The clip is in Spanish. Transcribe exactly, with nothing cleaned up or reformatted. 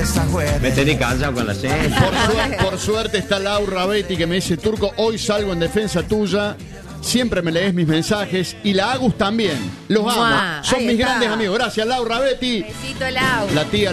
Me tenés cansado con la serie. Por, suerte, por suerte está Laura Betty que me dice: Turco, hoy salgo en defensa tuya. Siempre me lees mis mensajes. Y la Agus también. Los amo. Mua, Son ahí mis está. grandes amigos. Gracias, Laura Betty. Besito, Lau. La tía